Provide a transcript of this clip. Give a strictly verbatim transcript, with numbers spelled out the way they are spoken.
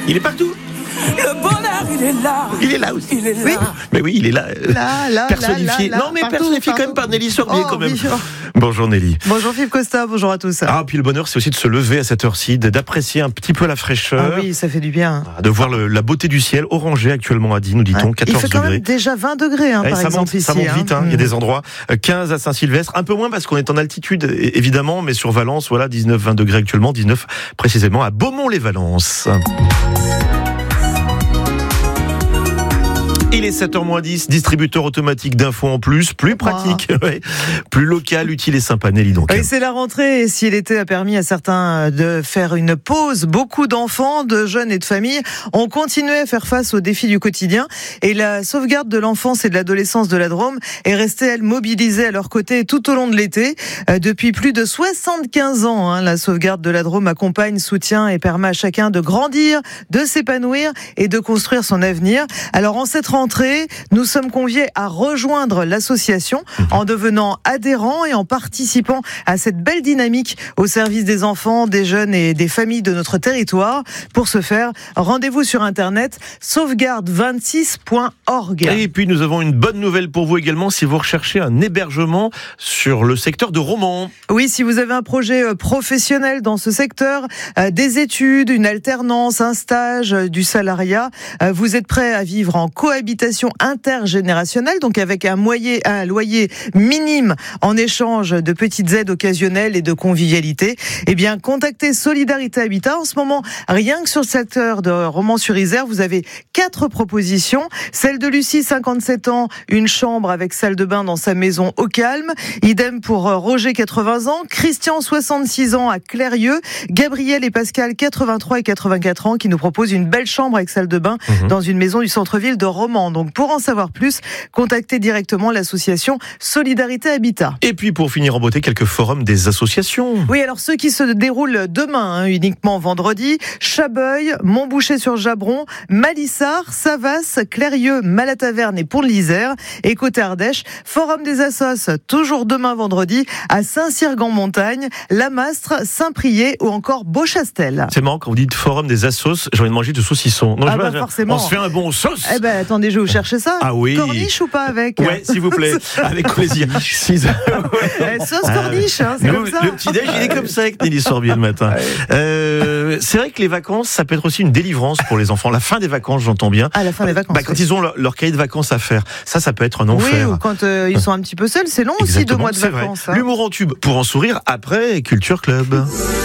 Il est partout. Le bonheur, il est là. Il est là aussi. Il est là. Oui. Mais oui, il est là. euh, Là, là, personnifié. là, là, non, mais partout, personnifié partout. quand même par Nelly Sorbier, Oh, quand même. bien sûr. Bonjour Nelly. Bonjour Philippe Costa, bonjour à tous. Ah, puis le bonheur, c'est aussi de se lever à cette heure-ci, d'apprécier un petit peu la fraîcheur. Ah oui, ça fait du bien. De voir le- la beauté du ciel orangé actuellement à Die, nous dit-on, Ouais. Il quatorze fait quand degrés. même déjà vingt degrés, hein, Eh, par ça, exemple, monte, ici. ça monte vite, hein. hein. Il y a des endroits, euh, quinze à Saint-Sylvestre, un peu moins parce qu'on est en altitude, é- évidemment, mais sur Valence, voilà, dix-neuf vingt degrés actuellement, dix-neuf précisément à Beaumont-les-Valences. Il est sept heures moins dix, distributeur automatique d'infos en plus, plus pratique, ouais. Plus local, utile et sympa. Nelly, donc. Oui, c'est la rentrée et si l'été a permis à certains de faire une pause, beaucoup d'enfants, de jeunes et de familles ont continué à faire face aux défis du quotidien et la sauvegarde de l'enfance et de l'adolescence de la Drôme est restée, elle, mobilisée à leur côté tout au long de l'été. Euh, depuis plus de soixante-quinze ans, hein, la sauvegarde de la Drôme accompagne, soutient et permet à chacun de grandir, de s'épanouir et de construire son avenir. Alors en cette rentrée, nous sommes conviés à rejoindre l'association en devenant adhérents et en participant à cette belle dynamique au service des enfants, des jeunes et des familles de notre territoire. Pour ce faire, rendez-vous sur internet sauvegarde vingt-six point org. Et puis nous avons une bonne nouvelle pour vous également si vous recherchez un hébergement sur le secteur de Romans. Oui, si vous avez un projet euh, professionnel dans ce secteur, euh, des études, une alternance, un stage, euh, du salariat, euh, vous êtes prêt à vivre en cohabitation intergénérationnelle, donc avec un, moyen, un loyer minime en échange de petites aides occasionnelles et de convivialité, eh bien, contactez Solidarité Habitat. En ce moment, rien que sur le secteur de Romans-sur-Isère, vous avez quatre propositions. Celle de Lucie, cinquante-sept ans, une chambre avec salle de bain dans sa maison au calme. Idem pour Roger, quatre-vingts ans, Christian, soixante-six ans à Clérieux, Gabriel et Pascal, quatre-vingt-trois et quatre-vingt-quatre ans, qui nous proposent une belle chambre avec salle de bain mmh. dans une maison du centre-ville de Romans. Donc pour en savoir plus, contactez directement l'association Solidarité Habitat. Et puis pour finir en beauté, quelques forums des associations. Oui, alors ceux qui se déroulent demain, hein, uniquement vendredi, Chabeuil, Montboucher-sur-Jabron, Malissard, Savas, Clérieux, Malataverne et Pont-de-l'Isère. Et côté Ardèche, Forum des Assos, toujours demain vendredi, à Saint-Cyr-en-Montagne, Lamastre, Saint-Prié ou encore Beauchastel. C'est marrant quand vous dites Forum des Assos, j'ai envie de manger de saucisson. Non, ah je bah vois, forcément. On se fait un bon sauce. Eh ben attendez, je vais vous chercher ça. Ah oui. Corniche ou pas avec? Ouais, s'il vous plaît, avec plaisir. six heures. Eh, sauce corniche, hein, c'est Nous, comme ça. Le petit déj, il est comme ça avec Nelly Sorbier le matin. Euh, c'est vrai que les vacances, ça peut être aussi une délivrance pour les enfants. La fin des vacances, j'entends bien. À la fin des vacances. Bah, quand oui. ils ont leur, leur cahier de vacances à faire, ça, ça peut être un Oui, enfer. ou quand euh, ils sont un petit peu seuls, c'est long aussi, deux Exactement, mois de c'est vacances. vrai. Hein. L'humour en tube pour en sourire après Culture Club.